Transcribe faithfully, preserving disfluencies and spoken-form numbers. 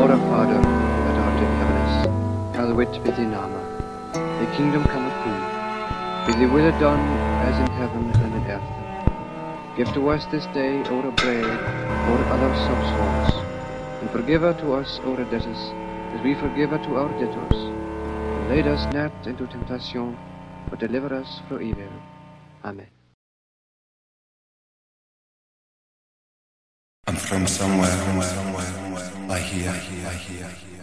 Our Father, that art in heaven, hallowed be thy name. Thy kingdom come soon. Be thy will done, as in heaven and in earth. Give to us this day our bread, our other substance, and forgive to us our debts, as we forgive to our debtors. And lead us not into temptation, but deliver us from evil. Amen. I'm from somewhere, somewhere, somewhere, I hear, I hear, I hear, I hear.